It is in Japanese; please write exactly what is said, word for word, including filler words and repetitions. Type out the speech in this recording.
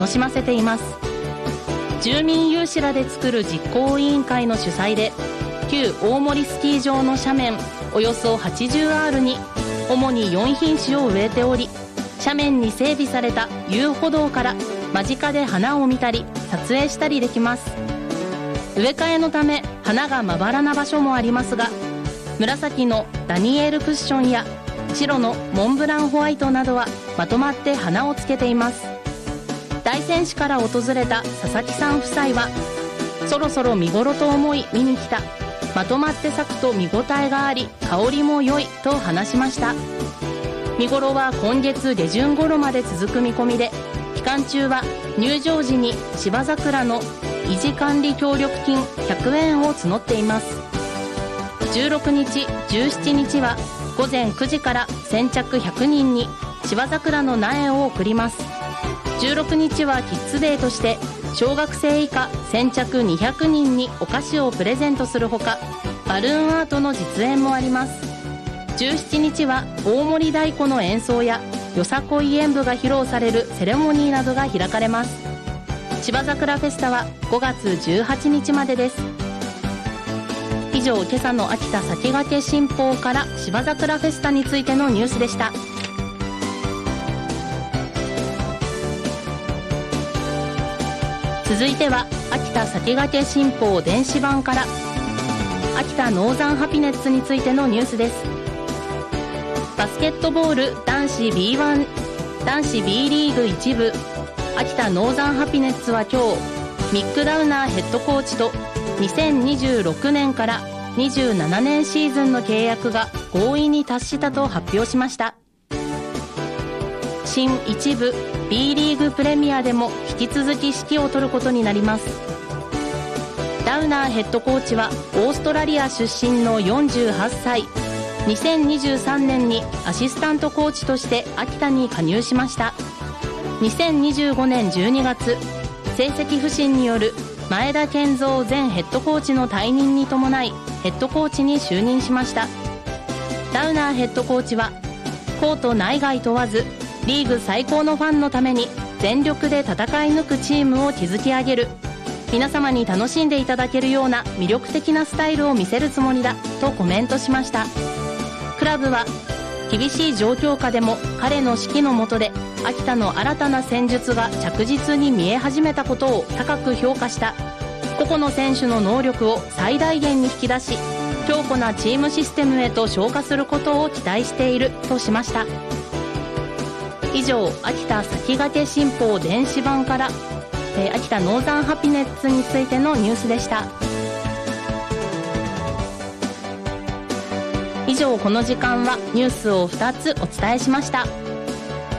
楽しませています。住民有志らで作る実行委員会の主催で、旧大森スキー場の斜面およそ はちじゅうアール に主によん品種を植えており、斜面に整備された遊歩道から間近で花を見たり撮影したりできます。植え替えのため花がまばらな場所もありますが、紫のダニエルクッションや白のモンブランホワイトなどはまとまって花をつけています。大仙市から訪れた佐々木さん夫妻は、そろそろ見頃と思い見に来た。まとまって咲くと見応えがあり、香りも良いと話しました。見頃は今月下旬頃まで続く見込みで、期間中は入場時に芝桜の維持管理協力金ひゃくえんを募っています。じゅうろくにち、じゅうしちにちは午前くじから先着ひゃくにんに芝桜の苗を贈ります。じゅうろくにちはキッズデーとして小学生以下先着にひゃくにんにお菓子をプレゼントするほか、バルーンアートの実演もあります。じゅうしちにちは大森太鼓の演奏やよさこい演舞が披露されるセレモニーなどが開かれます。芝桜フェスタはごがつじゅうはちにちまでです。以上、今朝の秋田先駆け新報から芝桜フェスタについてのニュースでした。続いては秋田先駆け新報電子版から秋田ノーザンハピネッツについてのニュースです。バスケットボール男子 ビーワン 男子 B リーグ一部、秋田ノーザンハピネッツは今日ミック・ダウナーヘッドコーチとにせんにじゅうろくねんからにじゅうななねんシーズンの契約が合意に達したと発表しました。新一部 B リーグプレミアでも引き続き指揮を執ることになります。ダウナーヘッドコーチはオーストラリア出身のよんじゅうはっさい、にせんにじゅうさんねんにアシスタントコーチとして秋田に加入しました。にせんにじゅうごねんじゅうにがつ、成績不振による前田健三前ヘッドコーチの退任に伴いヘッドコーチに就任しました。ダウナーヘッドコーチはコート内外問わずリーグ最高のファンのために全力で戦い抜くチームを築き上げる、皆様に楽しんでいただけるような魅力的なスタイルを見せるつもりだとコメントしました。クラブは厳しい状況下でも彼の指揮の下で秋田の新たな戦術が着実に見え始めたことを高く評価した。個々の選手の能力を最大限に引き出し、強固なチームシステムへと昇華することを期待しているとしました。以上、秋田先駆け新報電子版から、えー、秋田ノーザンハピネッツについてのニュースでした。以上、この時間はニュースをふたつお伝えしました。